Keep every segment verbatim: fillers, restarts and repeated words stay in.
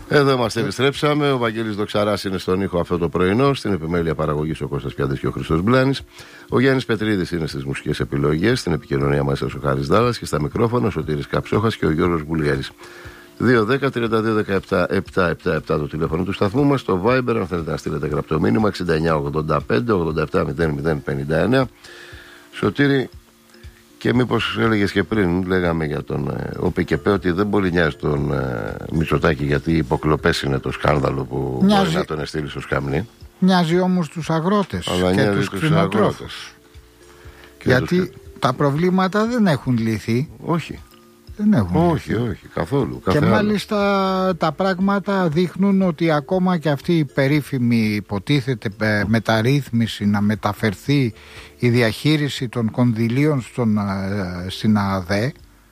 Εδώ είμαστε, επιστρέψαμε. Ο Βαγγέλης Δοξαράς είναι στον ήχο αυτό το πρωινό. Στην επιμέλεια παραγωγής ο Κώστας Πιάτης και ο Χριστός Μπλάνης. Ο Γιάννης Πετρίδης είναι στις μουσικές επιλογές. Στην επικοινωνία μας ο Χάρης Δάλλας και στα μικρόφωνα ο Σωτήρης Καψόχας και ο Γιώργος Μπουλιέρης. δύο δέκα τριάντα δύο δεκαεπτά επτακόσια εβδομήντα επτά το τηλέφωνο του σταθμού μας. Το Viber, αν θέλετε να στείλετε γραπτό μήνυμα, εξήντα εννιά ογδόντα πέντε ογδόντα επτά μηδέν μηδέν πενήντα εννέα. Σωτήρη, και μήπως έλεγες και πριν, λέγαμε για τον ε, ο ΠΚΠ ότι δεν μπορεί νοιάζει τον ε, Μητσοτάκη, γιατί οι υποκλοπές είναι το σκάνδαλο που μοιάζει, μπορεί να τον εστείλει στο σκαμνί. Μοιάζει όμως τους αγρότες. Αλλά και τους κτηνοτρόφους. Γιατί τους... τα προβλήματα δεν έχουν λυθεί. Όχι. Δεν έχουν όχι, λυθεί. όχι, καθόλου. Και μάλιστα τα πράγματα δείχνουν ότι ακόμα και αυτή η περίφημη υποτίθεται μεταρρύθμιση, να μεταφερθεί η διαχείριση των κονδυλίων στον, στην ΑΔΕ,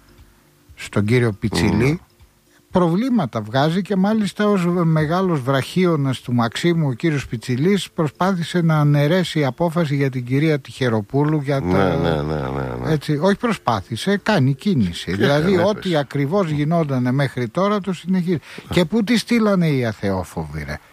στον κύριο Πιτσιλή, mm. προβλήματα βγάζει, και μάλιστα ως μεγάλος βραχίωνας του Μαξίμου ο κύριος Πιτσιλής προσπάθησε να αναιρέσει απόφαση για την κυρία Τυχεροπούλου για τα... ναι, ναι, ναι, ναι, ναι. Έτσι, όχι προσπάθησε, κάνει κίνηση. Και δηλαδή ό,τι ακριβώς γινόταν μέχρι τώρα το συνεχίζει. Και πού τη στείλανε οι αθεόφοβοι, ρε.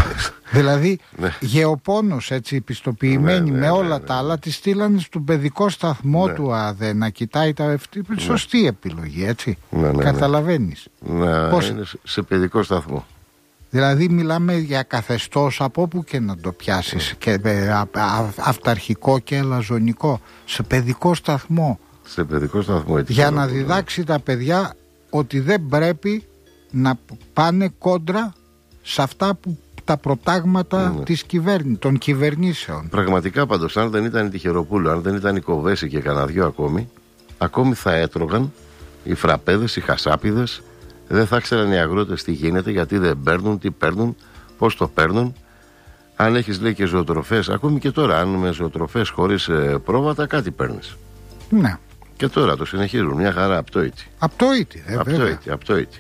Δηλαδή ναι. γεωπόνος, έτσι πιστοποιημένοι, ναι, ναι, με όλα ναι, ναι. τα άλλα, τη στείλανε στον παιδικό σταθμό ναι. του ΑΔΕ να κοιτάει τα ευτή. Ναι. Σωστή επιλογή, έτσι. Ναι, ναι, καταλαβαίνεις ναι. Πώς... είναι σε παιδικό σταθμό. Δηλαδή μιλάμε για καθεστώς από όπου και να το πιάσεις, ναι. και ε, α, α, αυταρχικό και ελαζονικό, σε παιδικό σταθμό. Σε παιδικό σταθμό, έτσι. Για να διδάξει τα παιδιά ότι δεν πρέπει να πάνε κόντρα σε αυτά που τα προτάγματα ναι. της κυβέρνησης, των κυβερνήσεων. Πραγματικά πάντως, αν δεν ήταν η Τυχεροπούλου, αν δεν ήταν η Κοβέση και κανένα δυο ακόμη, ακόμη θα έτρωγαν οι φραπέδες, οι χασάπιδες, δεν θα ξέραν οι αγρότες τι γίνεται, γιατί δεν παίρνουν, τι παίρνουν, πώς το παίρνουν. Αν έχεις, λέει, και ζωοτροφές, ακόμη και τώρα, αν με ζωοτροφές χωρίς ε, πρόβατα, κάτι παίρνεις. Ναι. Και τώρα το συνεχίζουν, μια χαρά, απτόητη. Απτόητη, ε, απτόητη, απτόητη.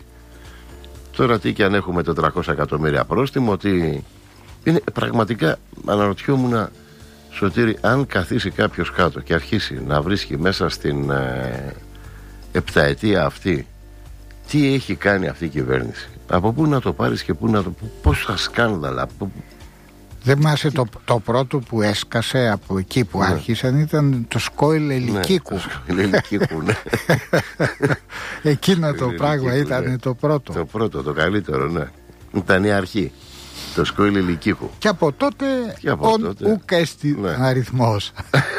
Τώρα τι και αν έχουμε τετρακόσια εκατομμύρια πρόστιμο, ότι είναι πραγματικά, αναρωτιόμουν, Σωτήρη, αν καθίσει κάποιος κάτω και αρχίσει να βρίσκει μέσα στην ε, επταετία αυτή τι έχει κάνει αυτή η κυβέρνηση, από πού να το πάρεις και πού να το, πόσα σκάνδαλα, από... Δεν μάσε το, το πρώτο που έσκασε από εκεί που ναι. άρχισαν ήταν το σκόιλ Ελικίκου. Ναι, το σκόιλ Ελικίκου, ναι. Εκείνο το πράγμα ήταν ναι. το πρώτο. Το πρώτο, το καλύτερο, ναι. Ήταν η αρχή. Το σκόιλ Ελικίκου. Και από τότε ον ουκ έστι ναι. αριθμός.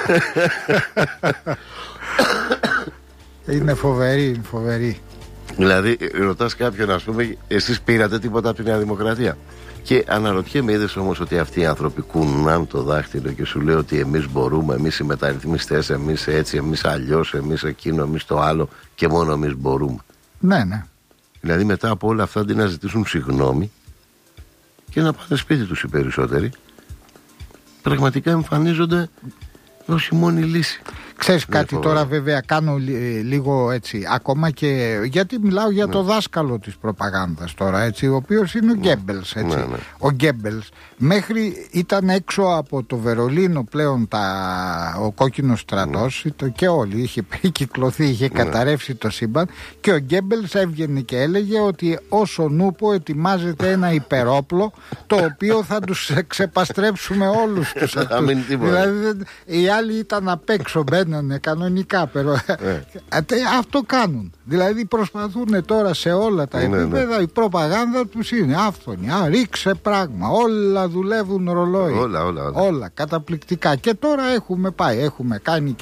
Είναι φοβερή, είναι φοβερή. Δηλαδή ρωτάς κάποιον, ας πούμε, εσείς πήρατε τίποτα από τη Νέα Δημοκρατία? Και αναρωτιέμαι, είδες όμως ότι αυτοί οι άνθρωποι κουνάν το δάχτυλο και σου λέει ότι εμείς μπορούμε, εμείς οι μεταρρυθμιστές, εμείς έτσι, εμείς αλλιώς, εμείς εκείνο, εμείς το άλλο, και μόνο εμείς μπορούμε. Ναι, ναι. Δηλαδή μετά από όλα αυτά, αντί να ζητήσουν συγγνώμη και να πάνε σπίτι τους οι περισσότεροι, πραγματικά εμφανίζονται ως η μόνη λύση. Ξέρεις κάτι φοβερά. Τώρα βέβαια κάνω λίγο έτσι, ακόμα και γιατί μιλάω για ναι. το δάσκαλο της προπαγάνδας τώρα, έτσι, ο οποίος είναι ο ναι. Γκέμπελς, έτσι. Ναι, ναι. Ο Γκέμπελς μέχρι ήταν έξω από το Βερολίνο πλέον τα, ο κόκκινος στρατός ναι. και όλοι, είχε κυκλωθεί, είχε ναι. καταρρεύσει το σύμπαν, και ο Γκέμπελς έβγαινε και έλεγε ότι όσο νούπο ετοιμάζεται ένα υπερόπλο το οποίο θα τους ξεπαστρέψουμε όλους τους αυτούς. Δηλαδή οι άλλοι ήταν απ' έξω, μπαίνανε κανονικά, περο... ε. αυτό κάνουν. Δηλαδή προσπαθούν τώρα σε όλα τα ναι, επίπεδα, ναι. η προπαγάνδα τους είναι άφθονη. Α, ρίξε πράγμα, όλα δουλεύουν ρολόι. Όλα, όλα, όλα. όλα καταπληκτικά. Και τώρα έχουμε πάει, έχουμε κάνει